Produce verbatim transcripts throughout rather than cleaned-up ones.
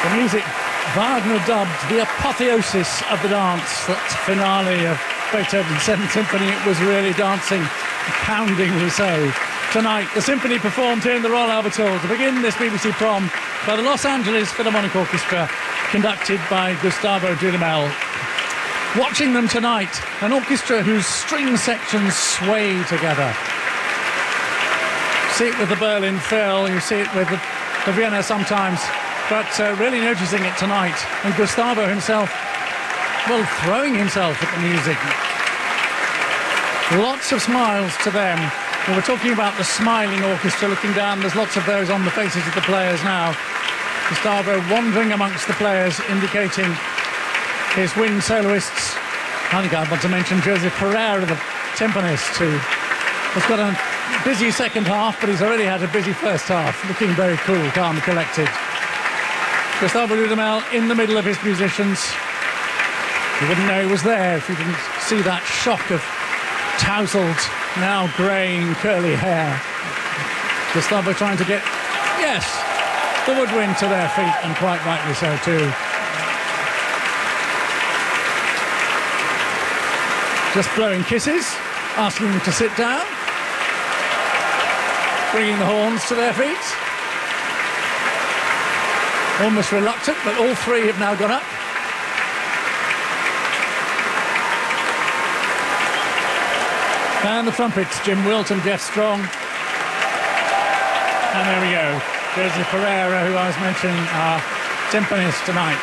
The music Wagner dubbed the apotheosis of the dance, that finale of Beethoven's Seventh Symphony. It was really dancing, poundingly so. Tonight, the symphony performed here in the Royal Albert Hall to begin this B B C prom by the Los Angeles Philharmonic Orchestra, conducted by Gustavo Dudamel. Watching them tonight, an orchestra whose string sections sway together. You see it with the Berlin Phil, you see it with the, the Vienna sometimes, but uh, really noticing it tonight. And Gustavo himself, well, throwing himself at the music. Lots of smiles to them. Well, we're talking about the smiling orchestra looking down. There's lots of those on the faces of the players now. Gustavo wandering amongst the players, indicating his wind soloists. I think I want to mention Joseph Pereira, the timpanist, who has got a busy second half, but he's already had a busy first half, looking very cool, calm, collected. Gustavo Dudamel in the middle of his musicians. You wouldn't know he was there if you didn't see that shock of tousled, now greying, curly hair. Gustavo trying to get, yes, the woodwind to their feet, and quite rightly so too. Just blowing kisses, asking them to sit down, bringing the horns to their feet. Almost reluctant, but all three have now got up. And the trumpets, Jim Wilton, Jeff Strong. And there we go. Joseph Pereira, who I was mentioning, our timpanist tonight.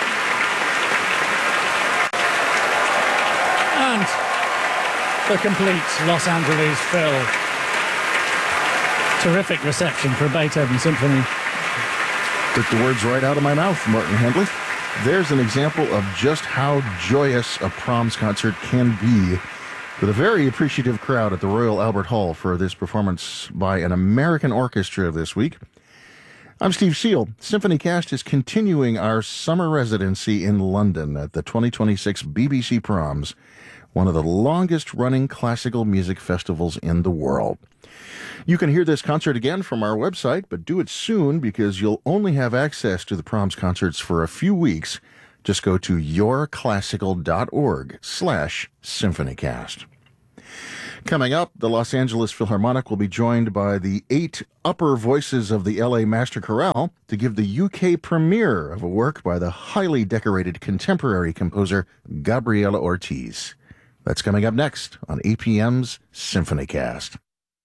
And the complete Los Angeles Phil. Terrific reception for a Beethoven symphony. Took the words right out of my mouth, Martin Hendley. There's an example of just how joyous a proms concert can be, with a very appreciative crowd at the Royal Albert Hall for this performance by an American orchestra this week. I'm Steve Seal. SymphonyCast is continuing our summer residency in London at the twenty twenty-six B B C Proms, one of the longest-running classical music festivals in the world. You can hear this concert again from our website, but do it soon because you'll only have access to the Proms concerts for a few weeks. Just go to yourclassical.org slash symphonycast. Coming up, the Los Angeles Philharmonic will be joined by the eight upper voices of the L A Master Chorale to give the U K premiere of a work by the highly decorated contemporary composer Gabriela Ortiz. That's coming up next on A P M's SymphonyCast.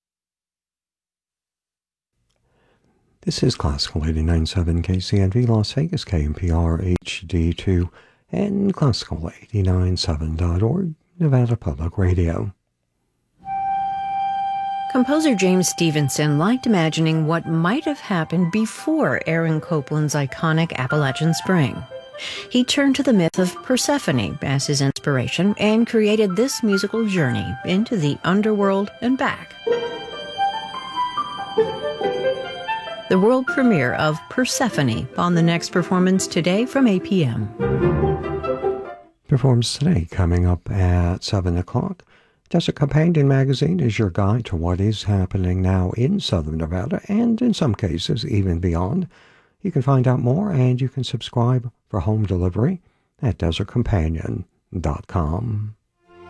This is Classical eighty-nine point seven K C N V Las Vegas, K M P R H D two, and Classical eighty-nine seven dot org, Nevada Public Radio. Composer James Stevenson liked imagining what might have happened before Aaron Copland's iconic Appalachian Spring. He turned to the myth of Persephone as his inspiration and created this musical journey into the underworld and back. The world premiere of Persephone on the next performance today from A P M. Performs today coming up at seven o'clock. Desert Companion magazine is your guide to what is happening now in Southern Nevada and in some cases even beyond. You can find out more and you can subscribe for home delivery at desert companion dot com.